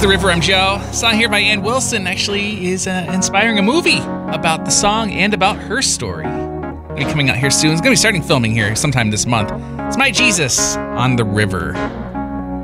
The River. I'm Joe. Song here by Ann Wilson actually is inspiring a movie about the song and about her story. It'll be coming out here soon. It's going to be starting filming here sometime this month. It's My Jesus on the River.